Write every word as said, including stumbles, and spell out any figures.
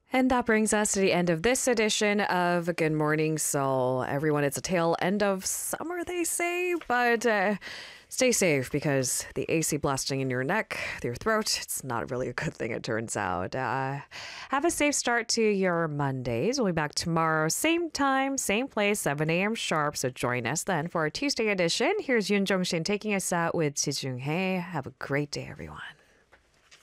And that brings us to the end of this edition of Good Morning Seoul. Everyone, it's a tail end of summer, they say, but uh, stay safe because the A C blasting in your neck, your throat, it's not really a good thing, it turns out. Uh, have a safe start to your Mondays. We'll be back tomorrow, same time, same place, seven a.m. sharp. So join us then for our Tuesday edition. Here's Yoon Jong-shin taking us out with Ji Jung-hae. Have a great day, everyone.